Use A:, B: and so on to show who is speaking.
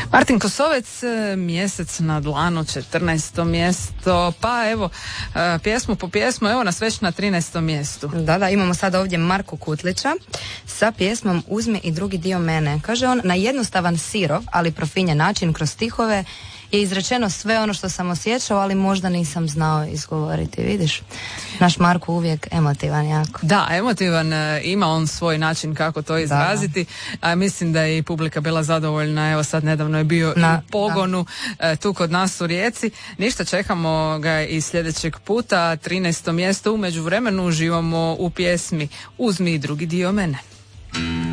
A: Martin Kosovec, Mjesec na dlanu, 14. mjesto, pa evo, pjesmu po pjesmu, evo nas već na 13. mjestu.
B: Da, imamo sada ovdje Marko Kutlića sa pjesmom Uzmi i drugi dio mene. Kaže on, na jednostavan sirov, ali profinjen način kroz stihove je izrečeno sve ono što sam osjećao, ali možda nisam znao izgovoriti, vidiš? Naš Marko uvijek emotivan jako.
A: Da, emotivan, ima on svoj način kako to izraziti, a mislim da je i publika bila zadovoljna, evo sad nedavno je bio u pogonu tu kod nas u Rijeci. Ništa, čekamo ga i sljedećeg puta, 13. mjesto, u međuvremenu uživamo u pjesmi Uzmi i drugi dio mene.